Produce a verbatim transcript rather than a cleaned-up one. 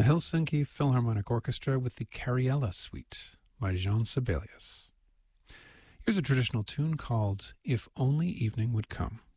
the Helsinki Philharmonic Orchestra with the Cariella Suite by Jean Sibelius. Here's a traditional tune called If Only Evening Would Come.